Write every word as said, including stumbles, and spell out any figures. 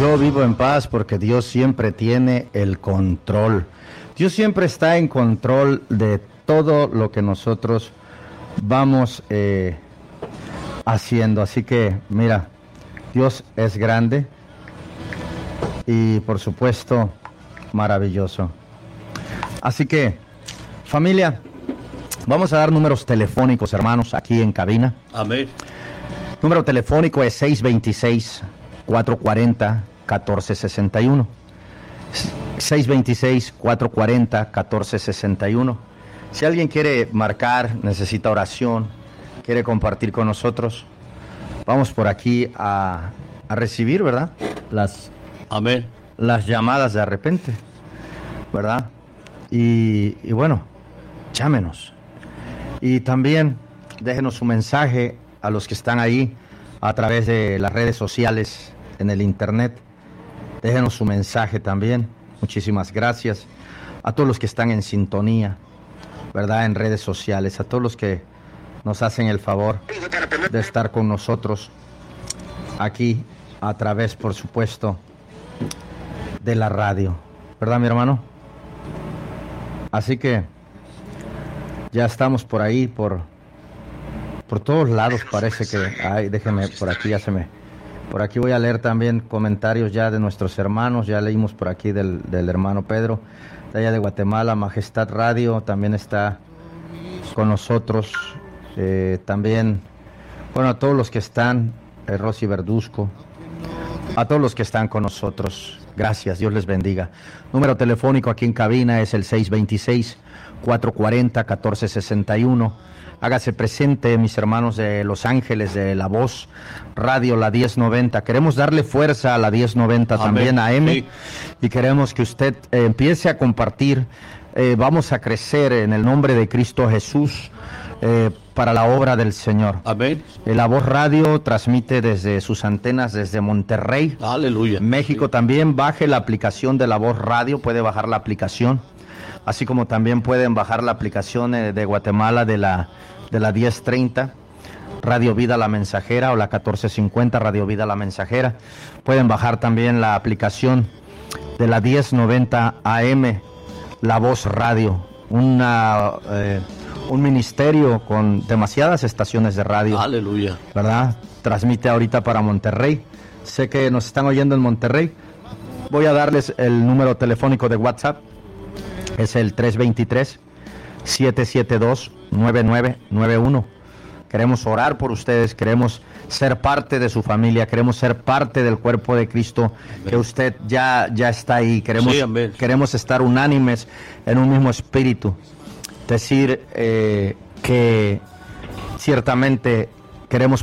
Yo vivo en paz porque Dios siempre tiene el control. Dios siempre está en control de todo lo que nosotros vamos eh, haciendo. Así que, mira, Dios es grande y, por supuesto, maravilloso. Así que, familia, vamos a dar números telefónicos, hermanos, aquí en cabina. Amén. Número telefónico es seis dos seis, cuatro cuatro cero, uno cuatro seis uno. seis dos seis, cuatro cuatro cero, uno cuatro seis uno. Si alguien quiere marcar, necesita oración, quiere compartir con nosotros, vamos por aquí a, a recibir, ¿verdad? Las, Amén. las llamadas de repente, ¿verdad? Y, y bueno, llámenos. Y también déjenos su mensaje a los que están ahí a través de las redes sociales, en el internet. Déjenos su mensaje también. Muchísimas gracias a todos los que están en sintonía, ¿verdad? En redes sociales, a todos los que nos hacen el favor de estar con nosotros aquí a través, por supuesto, de la radio, ¿verdad, mi hermano? Así que ya estamos por ahí, por, por todos lados parece que hay. Déjeme, por aquí ya se me... Por aquí voy a leer también comentarios ya de nuestros hermanos. Ya leímos por aquí del, del hermano Pedro, de allá de Guatemala. Majestad Radio también está con nosotros. Eh, también, bueno, a todos los que están, eh, Rosy Verduzco, a todos los que están con nosotros. Gracias, Dios les bendiga. Número telefónico aquí en cabina es el seis dos seis, cuatro cuatro cero, uno cuatro seis uno. Hágase presente, mis hermanos de Los Ángeles, de La Voz Radio, la diez noventa. Queremos darle fuerza a la diez noventa también, A M, sí. Y queremos que usted eh, empiece a compartir. Eh, vamos a crecer en el nombre de Cristo Jesús eh, para la obra del Señor. Amén. Eh, La Voz Radio transmite desde sus antenas desde Monterrey. Aleluya. México, sí. También baje la aplicación de La Voz Radio, puede bajar la aplicación. Así como también pueden bajar la aplicación eh, de Guatemala de la, de la diez treinta, Radio Vida La Mensajera, o la catorce cincuenta, Radio Vida La Mensajera. Pueden bajar también la aplicación de la diez noventa A M, La Voz Radio, una, eh, un ministerio con demasiadas estaciones de radio. Aleluya. ¿ ¿Verdad? Transmite ahorita para Monterrey. Sé que nos están oyendo en Monterrey. Voy a darles el número telefónico de WhatsApp. Es el tres dos tres, siete siete dos, nueve nueve nueve uno. Queremos orar por ustedes, queremos ser parte de su familia, queremos ser parte del cuerpo de Cristo, amén. Que usted ya, ya está ahí. Queremos, sí, queremos estar unánimes en un mismo espíritu. Decir eh, que ciertamente queremos